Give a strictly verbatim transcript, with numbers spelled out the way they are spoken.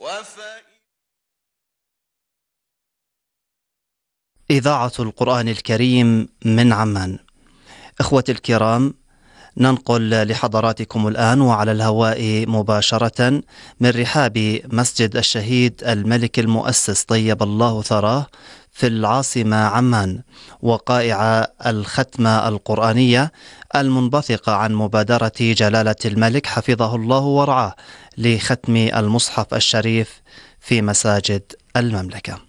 إذاعة القرآن الكريم من عمان. إخوتي الكرام، ننقل لحضراتكم الآن وعلى الهواء مباشرة من رحاب مسجد الشهيد الملك المؤسس طيب الله ثراه في العاصمة عمان، وقائع الختمة القرآنية المنبثقة عن مبادرة جلالة الملك حفظه الله ورعاه لختم المصحف الشريف في مساجد المملكة.